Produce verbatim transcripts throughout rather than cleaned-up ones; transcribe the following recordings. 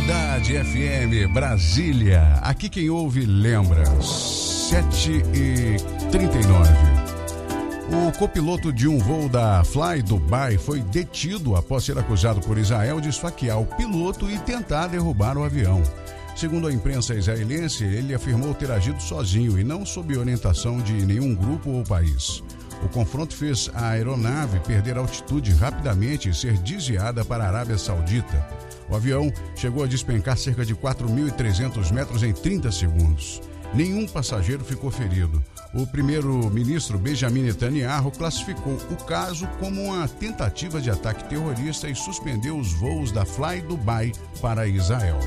Cidade F M, Brasília. Aqui quem ouve lembra. sete e trinta e nove. O copiloto de um voo da Fly Dubai foi detido após ser acusado por Israel de esfaquear o piloto e tentar derrubar o avião. Segundo a imprensa israelense, ele afirmou ter agido sozinho e não sob orientação de nenhum grupo ou país. O confronto fez a aeronave perder altitude rapidamente e ser desviada para a Arábia Saudita. O avião chegou a despencar cerca de quatro mil e trezentos metros em trinta segundos. Nenhum passageiro ficou ferido. O primeiro-ministro Benjamin Netanyahu classificou o caso como uma tentativa de ataque terrorista e suspendeu os voos da Fly Dubai para Israel.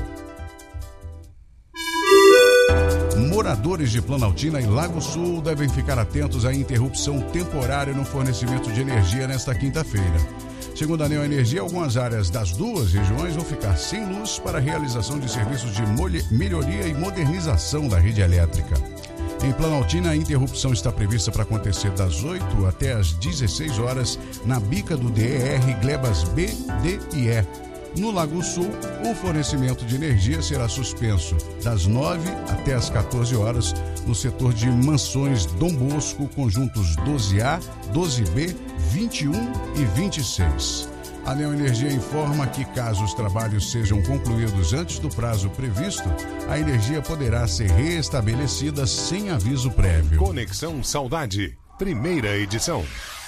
Moradores de Planaltina e Lago Sul devem ficar atentos à interrupção temporária no fornecimento de energia nesta quinta-feira. Segundo a Neoenergia, algumas áreas das duas regiões vão ficar sem luz para a realização de serviços de melhoria e modernização da rede elétrica. Em Planaltina, a interrupção está prevista para acontecer das oito até as dezesseis horas na bica do D E R Glebas B, D e E. No Lago Sul, o fornecimento de energia será suspenso das nove até as quatorze horas no setor de Mansões Dom Bosco, conjuntos doze A, doze B, vinte e um e vinte e seis. A Neoenergia informa que, caso os trabalhos sejam concluídos antes do prazo previsto, a energia poderá ser reestabelecida sem aviso prévio. Conexão Saudade, primeira edição.